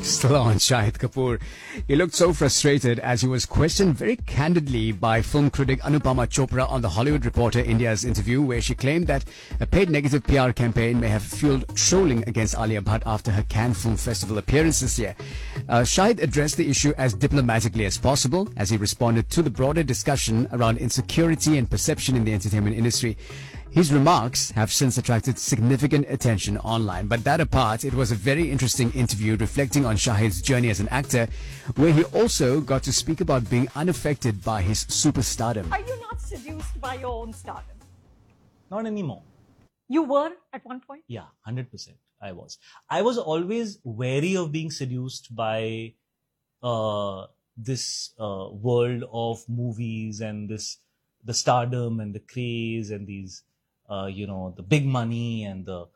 Still on Shahid Kapoor. He looked so frustrated as he was questioned very candidly by film critic Anupama Chopra on The Hollywood Reporter India's interview, where she claimed that a paid negative PR campaign may have fueled trolling against Alia Bhatt after her Cannes Film Festival appearance this year. Shahid addressed the issue as diplomatically as possible as he responded to the broader discussion around insecurity and perception in the entertainment industry. His remarks have since attracted significant attention online. But that apart, it was a very interesting interview reflecting on Shahid's journey as an actor, where he also got to speak about being unaffected by his superstardom. Are you not seduced by your own stardom? Not anymore. You were at one point? Yeah, 100%. I was. I was always wary of being seduced by this world of movies and the stardom and the craze and these the big money and the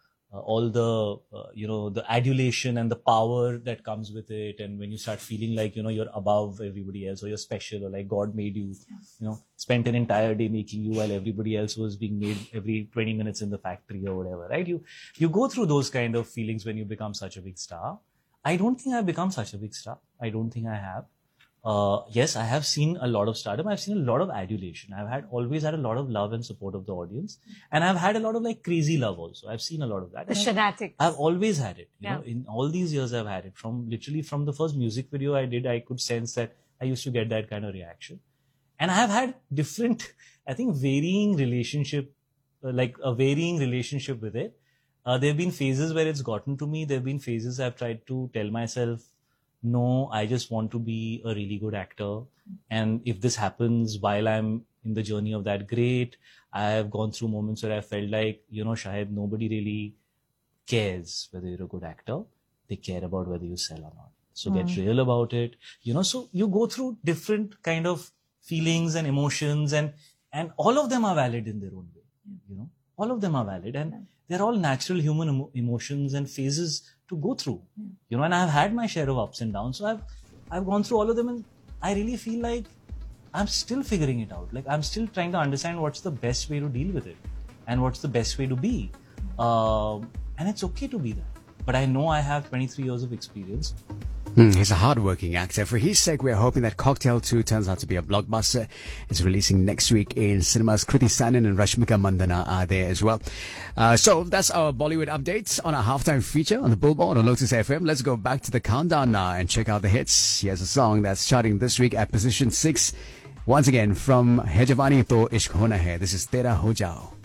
adulation and the power that comes with it. And when you start feeling like, you're above everybody else, or you're special, or like God made you, spent an entire day making you while everybody else was being made every 20 minutes in the factory or whatever, right? You go through those kind of feelings when you become such a big star. I don't think I've become such a big star. I don't think I have. Yes, I have seen a lot of stardom. I've seen a lot of adulation. I've always had a lot of love and support of the audience. And I've had a lot of crazy love also. I've seen a lot of that. The shenanigans. I've always had it. You know, in all these years I've had it. From the first music video I did, I could sense that I used to get that kind of reaction. And I have had different, varying relationship, a varying relationship with it. There have been phases where it's gotten to me. There have been phases I've tried to tell myself, no, I just want to be a really good actor. And if this happens while I'm in the journey of that, great. I have gone through moments where I felt like, Shahid, nobody really cares whether you're a good actor. They care about whether you sell or not. So get real about it. So you go through different kind of feelings and emotions, and all of them are valid in their own way. All of them are valid, and they're all natural human emotions and phases to go through, and I've had my share of ups and downs. So I've gone through all of them, and I really feel like I'm still figuring it out. Like I'm still trying to understand what's the best way to deal with it and what's the best way to be. And it's okay to be that. But I know I have 23 years of experience. He's a hardworking actor. For his sake, we're hoping that Cocktail 2 turns out to be a blockbuster. It's releasing next week in cinemas. Kriti Sanon and Rashmika Mandana are there as well. So that's our Bollywood updates on our halftime feature on the Billboard on Lotus FM. Let's go back to the countdown now and check out the hits. Here's a song that's charting this week at position 6. Once again, from Hai Jawani To Ishq Hona Hai. This is Tera Ho Jao.